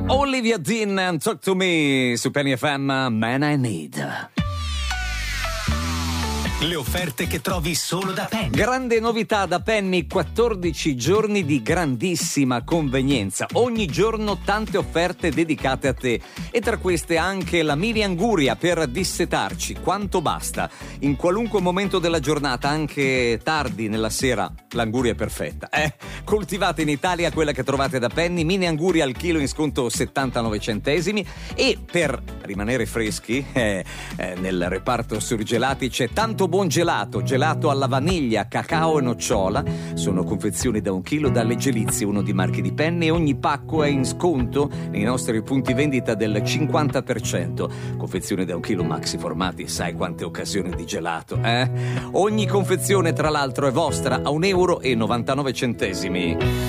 Olivia Dean and Talk to Me su Penny FM, Man I Need. Le offerte che trovi solo da Penny. Grande novità da Penny, 14 giorni di grandissima convenienza. Ogni giorno tante offerte dedicate a te. E tra queste anche la mini anguria per dissetarci quanto basta. In qualunque momento della giornata, anche tardi nella sera, l'anguria è perfetta. Coltivate in Italia, quella che trovate da Penny, mini anguria al chilo in sconto 79 centesimi. E per rimanere freschi, nel reparto surgelati c'è tanto buon gelato alla vaniglia, cacao e nocciola. Sono confezioni da 1 chilo dalle Gelizie, uno di marchi di Penny, e ogni pacco è in sconto nei nostri punti vendita del 50%. Confezioni da 1 chilo maxi formati, sai quante occasioni di gelato, Ogni confezione tra l'altro è vostra a €1,99.